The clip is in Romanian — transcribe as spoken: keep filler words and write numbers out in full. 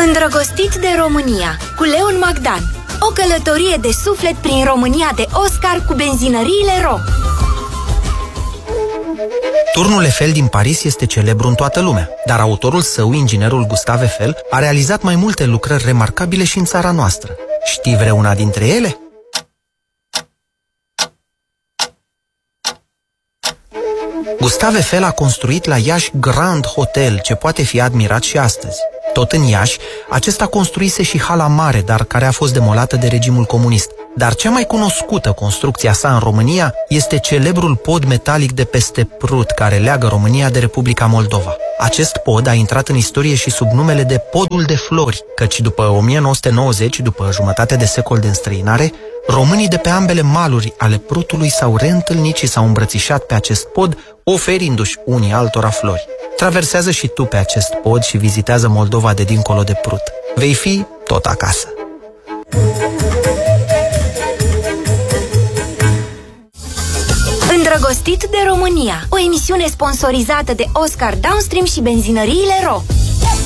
Îndrăgostit de România cu Leon Magdan. O călătorie de suflet prin România de Oscar cu benzinăriile Ro. Turnul Eiffel din Paris este celebru în toată lumea, dar autorul său, inginerul Gustave Eiffel, a realizat mai multe lucrări remarcabile și în țara noastră. Știi vreuna dintre ele? Gustave Eiffel a construit la Iași Grand Hotel, ce poate fi admirat și astăzi. Tot în Iași, acesta construise și hala mare, dar care a fost demolată de regimul comunist. Dar cea mai cunoscută construcția sa în România este celebrul pod metalic de peste Prut, care leagă România de Republica Moldova. Acest pod a intrat în istorie și sub numele de Podul de Flori, căci după o mie nouă sute nouăzeci, după jumătate de secol de înstrăinare, românii de pe ambele maluri ale Prutului s-au reîntâlnit și s-au îmbrățișat pe acest pod, oferindu-și unii altora flori. Traversează și tu pe acest pod și vizitează Moldova de dincolo de Prut. Vei fi tot acasă. Îndrăgostit de România, o emisiune sponsorizată de Oscar Downstream și benzinăriile Ro.